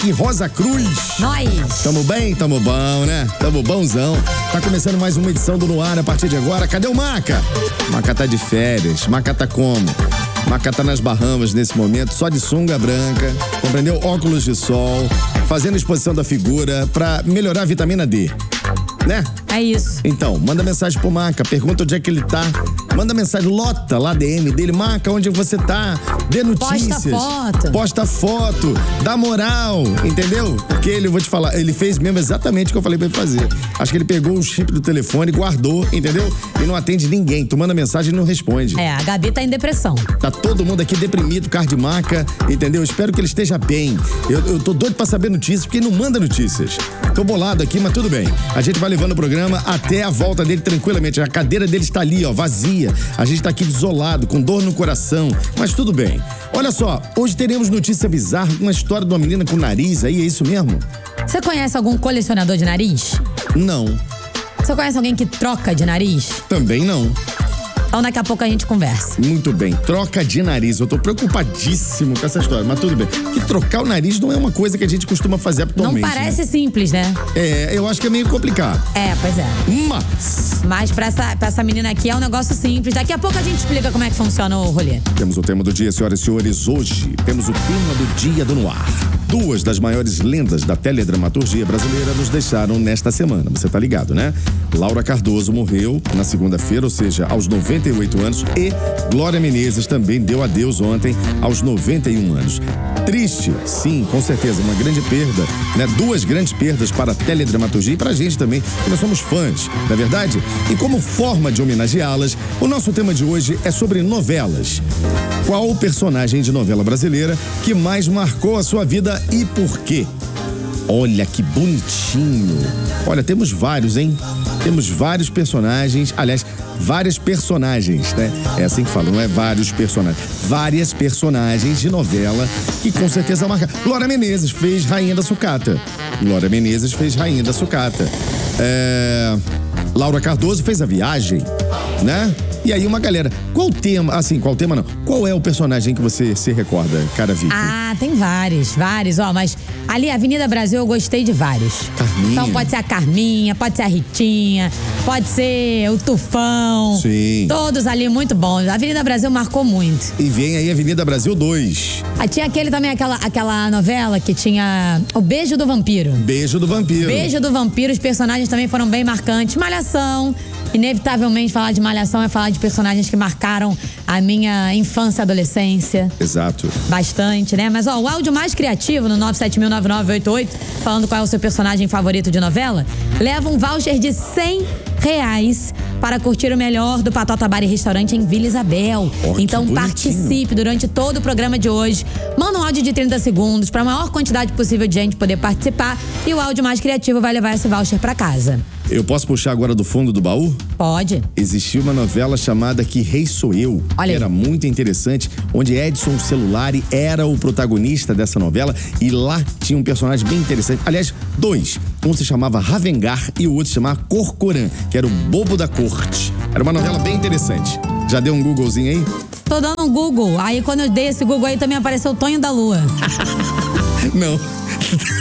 e Rosa Cruz. Nós. Tamo bem? Tamo bom, né? Tamo bonzão. Tá começando mais uma edição do No Ar a partir de agora. Cadê o Maca? Maca tá de férias. Maca tá como? Maca tá nas Bahamas nesse momento, só de sunga branca, compreendeu? Óculos de sol, fazendo exposição da figura pra melhorar a vitamina D, né? É isso. Então, manda mensagem pro Maca, pergunta onde é que ele tá. Manda mensagem, lota lá DM dele. Maca, onde você tá? Dê notícias. Posta foto. Dá moral, entendeu? Porque ele, eu vou te falar, ele fez mesmo exatamente o que eu falei pra ele fazer. Acho que ele pegou o chip do telefone, guardou, entendeu? E não atende ninguém. Tu manda mensagem e não responde. É, a Gabi tá em depressão. Tá todo mundo aqui deprimido, cara de Maca, entendeu? Espero que ele esteja bem. Eu tô doido pra saber notícias, porque ele não manda notícias. Tô bolado aqui, mas tudo bem. A gente vai levando o programa até a volta dele tranquilamente. A cadeira dele está ali, ó, vazia. A gente tá aqui desolado, com dor no coração, mas tudo bem. Olha só, hoje teremos notícia bizarra, uma história de uma menina com nariz aí, é isso mesmo? Você conhece algum colecionador de nariz? Não. Você conhece alguém que troca de nariz? Também não. Então daqui a pouco a gente conversa. Muito bem, troca de nariz. Eu tô preocupadíssimo com essa história, mas tudo bem. Que trocar o nariz não é uma coisa que a gente costuma fazer atualmente. Não parece, né? Simples, né? É, eu acho que é meio complicado. É, pois é. Mas pra essa menina aqui é um negócio simples. Daqui a pouco a gente explica como é que funciona o rolê. Temos o tema do dia, senhoras e senhores. Hoje temos o tema do dia do No Ar. Duas das maiores lendas da teledramaturgia brasileira nos deixaram nesta semana. Você tá ligado, né? Laura Cardoso morreu na segunda-feira, ou seja, aos 98 anos. E Glória Menezes também deu adeus ontem, aos 91 anos. Triste, sim, com certeza, uma grande perda, né? Duas grandes perdas para a teledramaturgia e para a gente também, que nós somos fãs, não é verdade? E como forma de homenageá-las, o nosso tema de hoje é sobre novelas. Qual o personagem de novela brasileira que mais marcou a sua vida e por quê? Olha que bonitinho. Olha, temos vários, hein? Temos vários personagens, aliás, várias personagens, né? É assim que falam, não é vários personagens. Várias personagens de novela que com certeza marcaram. Glória Menezes fez Rainha da Sucata. Glória Menezes fez Rainha da Sucata. Laura Cardoso fez A Viagem, né? E aí uma galera, qual tema não, qual é o personagem que você se recorda, cara Vicky? Ah, tem vários, ó, mas ali Avenida Brasil eu gostei de vários. Carminha. Então pode ser a Carminha, pode ser a Ritinha, pode ser o Tufão. Sim. Todos ali muito bons. A Avenida Brasil marcou muito. E vem aí Avenida Brasil 2. Tinha aquela novela que tinha o Beijo do Vampiro. Beijo do Vampiro. Beijo do Vampiro, os personagens também foram bem marcantes. Malhação. Inevitavelmente falar de Malhação é falar de personagens que marcaram a minha infância e adolescência. Exato. Bastante, né? Mas, ó, o áudio mais criativo no 9709988, falando qual é o seu personagem favorito de novela, leva um voucher de R$100 para curtir o melhor do Patota Bar e Restaurante em Vila Isabel. Então participe durante todo o programa de hoje. Manda um áudio de 30 segundos para a maior quantidade possível de gente poder participar e o áudio mais criativo vai levar esse voucher para casa. Eu posso puxar agora do fundo do baú? Pode. Existia uma novela chamada Que Rei Sou Eu. Olha aí. Era muito interessante, onde Edson Celulari era o protagonista dessa novela e lá tinha um personagem bem interessante. Aliás, dois. Um se chamava Ravengar e o outro se chamava Corcoran, que era o bobo da corte. Era uma novela bem interessante. Já deu um Googlezinho aí? Tô dando um Google. Aí quando eu dei esse Google aí também apareceu o Tonho da Lua. Não.